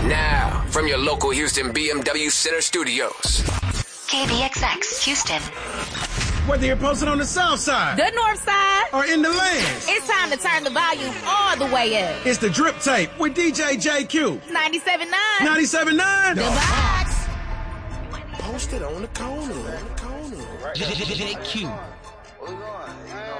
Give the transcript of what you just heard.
Now, from your local Houston BMW Center studios. KVXX, Houston. Whether you're posted on the south side, the north side, or in the lands, it's time to turn the volume all the way up. It's the Drip Tape with DJ JQ. 97.9. 97.9. The Box. Posted on the corner. JQ. What's going on?